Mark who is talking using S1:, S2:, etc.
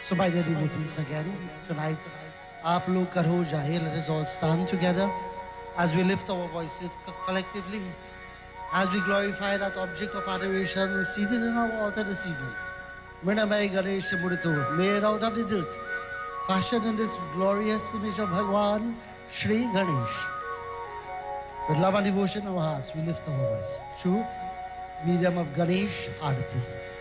S1: So, my dear devotees, again, tonight, Aap Log Karo Jahe, let us all stand together as we lift our voices collectively, as we glorify that object of adoration seated in our altar this evening. Mrinamay Ganesh Murito, made out of the dirt, fashioned in this glorious image of Bhagwan, Shri Ganesh. With love and devotion in our hearts, we lift our voice through medium of Ganesh Arati.